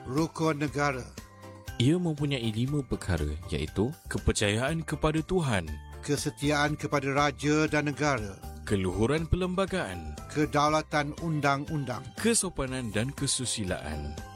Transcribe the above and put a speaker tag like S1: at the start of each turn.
S1: Rukun negara.
S2: Ia mempunyai 5 perkara iaitu kepercayaan kepada Tuhan,
S1: Kesetiaan kepada raja dan negara.
S2: keluhuran perlembagaan,
S1: Kedaulatan undang-undang.
S2: kesopanan dan kesusilaan.